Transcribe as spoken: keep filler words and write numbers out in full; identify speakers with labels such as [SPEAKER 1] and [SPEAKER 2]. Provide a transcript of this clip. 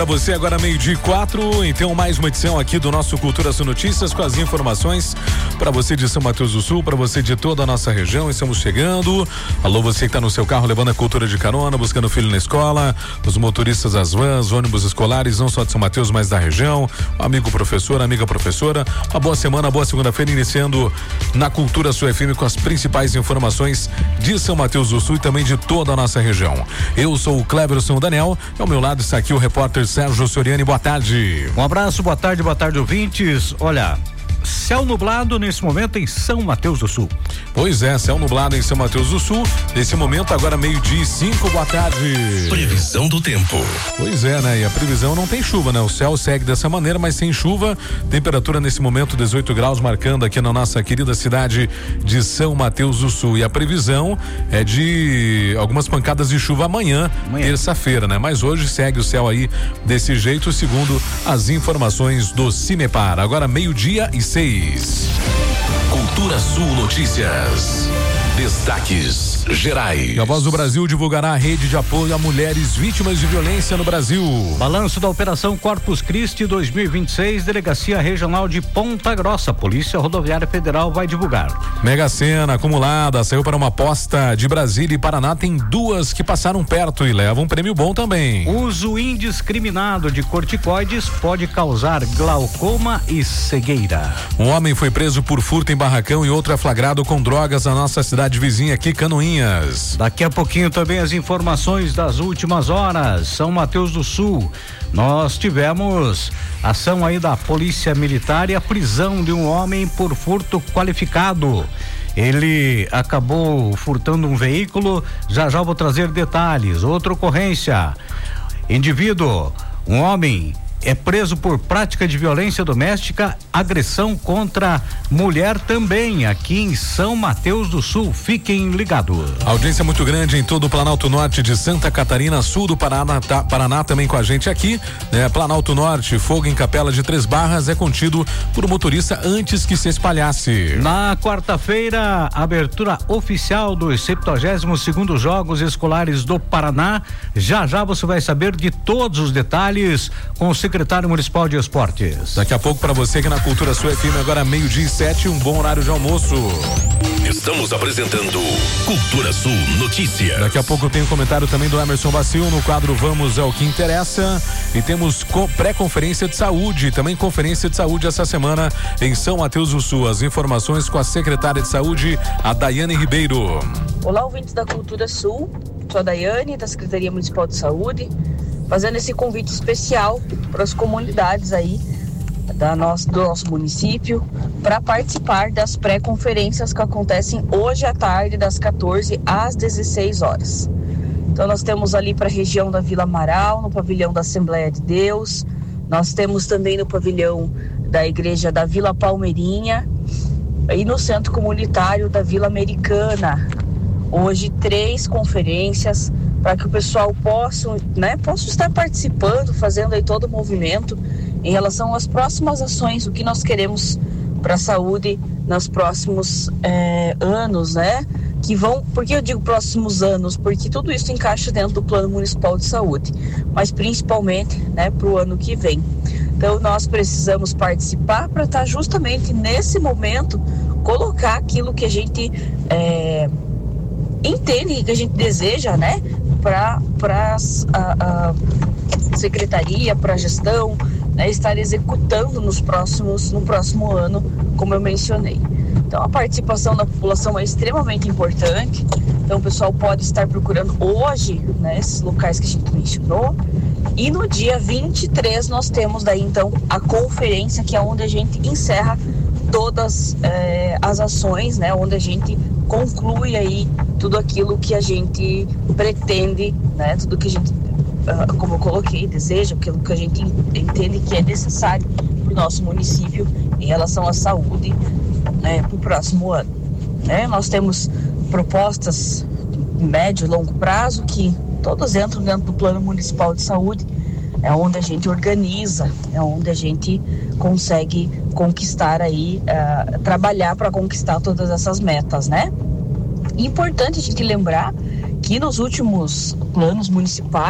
[SPEAKER 1] Para você agora meio-dia e quatro, então mais uma edição aqui do nosso Cultura Sul Notícias com as informações para você de São Mateus do Sul, para você de toda a nossa região. Estamos chegando. Alô, você que está no seu carro levando a cultura de carona, buscando o filho na escola, os motoristas das vans, ônibus escolares, não só de São Mateus, mas da região. Amigo professor, amiga professora, uma boa semana, boa segunda-feira, iniciando na Cultura Sul F M com as principais informações de São Mateus do Sul e também de toda a nossa região. Eu sou o Cleverson Daniel, ao meu lado está aqui o repórter Sérgio Soriani. Boa tarde.
[SPEAKER 2] Um abraço, boa tarde, boa tarde, ouvintes. Olha, céu nublado nesse momento em São Mateus do Sul.
[SPEAKER 1] Pois é, céu nublado em São Mateus do Sul. Nesse momento, agora meio-dia e cinco, boa tarde.
[SPEAKER 3] Previsão do tempo.
[SPEAKER 1] Pois é, né? E a previsão não tem chuva, né? O céu segue dessa maneira, mas sem chuva. Temperatura nesse momento dezoito graus, marcando aqui na nossa querida cidade de São Mateus do Sul. E a previsão é de algumas pancadas de chuva amanhã, amanhã. terça-feira, né? Mas hoje segue o céu aí desse jeito, segundo as informações do Cimepar. Agora meio-dia e seis.
[SPEAKER 3] Cultura Sul Notícias. Destaques gerais.
[SPEAKER 1] A Voz do Brasil divulgará a rede de apoio a mulheres vítimas de violência no Brasil.
[SPEAKER 2] Balanço da Operação Corpus Christi dois mil e vinte e seis, Delegacia Regional de Ponta Grossa, Polícia Rodoviária Federal vai divulgar.
[SPEAKER 1] Mega Sena acumulada saiu para uma aposta de Brasília e Paraná, tem duas que passaram perto e levam um prêmio bom também.
[SPEAKER 2] Uso indiscriminado de corticoides pode causar glaucoma e cegueira.
[SPEAKER 1] Um homem foi preso por furto em barracão e outro é flagrado com drogas na nossa cidade vizinha aqui, Canoinhas.
[SPEAKER 2] Daqui a pouquinho também as informações das últimas horas. São Mateus do Sul, nós tivemos ação aí da Polícia Militar e a prisão de um homem por furto qualificado. Ele acabou furtando um veículo, já já vou trazer detalhes. Outra ocorrência, indivíduo, um homem é preso por prática de violência doméstica, agressão contra mulher também, aqui em São Mateus do Sul. Fiquem ligados.
[SPEAKER 1] Audiência muito grande em todo o Planalto Norte de Santa Catarina, sul do Paraná, tá, Paraná também com a gente aqui, né? Planalto Norte, fogo em Capela de Três Barras é contido por um motorista antes que se espalhasse.
[SPEAKER 2] Na quarta-feira, abertura oficial dos septuagésimos segundos Jogos Escolares do Paraná. Já já você vai saber de todos os detalhes com o secretário municipal de esportes.
[SPEAKER 1] Daqui a pouco para você aqui na Cultura Sul F M, agora meio-dia e sete, um bom horário de almoço.
[SPEAKER 3] Estamos apresentando Cultura Sul Notícias.
[SPEAKER 1] Daqui a pouco tem um comentário também do Emerson Bacil no quadro Vamos ao que Interessa, e temos pré-conferência de saúde, também conferência de saúde essa semana em São Mateus do Sul. As informações com a secretária de saúde, a Daiane Ribeiro.
[SPEAKER 4] Olá, ouvintes da Cultura Sul, sou a Daiane, da Secretaria Municipal de Saúde, fazendo esse convite especial para as comunidades aí da nosso, do nosso município para participar das pré-conferências que acontecem hoje à tarde, das quatorze às dezesseis horas. Então nós temos ali para a região da Vila Amaral, no pavilhão da Assembleia de Deus, nós temos também no pavilhão da Igreja da Vila Palmeirinha e no Centro Comunitário da Vila Americana. Hoje três conferências para que o pessoal possa, né, possa estar participando, fazendo aí todo o movimento em relação às próximas ações, o que nós queremos para a saúde nos próximos é, anos, né? Que vão, por que eu digo próximos anos? Porque tudo isso encaixa dentro do Plano Municipal de Saúde, mas principalmente, né, para o ano que vem. Então nós precisamos participar para estar justamente nesse momento, colocar aquilo que a gente é, entende, que a gente deseja, né? Para a, a secretaria, para a gestão, né, estar executando nos próximos, no próximo ano, como eu mencionei. Então a participação da população é extremamente importante. Então o pessoal pode estar procurando hoje, né, esses locais que a gente mencionou. E no dia vinte e três nós temos daí então a conferência, que é onde a gente encerra todas eh, as ações, né, onde a gente conclui aí tudo aquilo que a gente pretende, né, tudo que a gente, uh, como eu coloquei, deseja, aquilo que a gente entende que é necessário para o nosso município em relação à saúde, né, para o próximo ano. Né? Nós temos propostas de médio e longo prazo que todas entram dentro do Plano Municipal de Saúde, é onde a gente organiza, é onde a gente consegue conquistar aí, uh, trabalhar para conquistar todas essas metas, né? Importante a gente lembrar que nos últimos planos municipais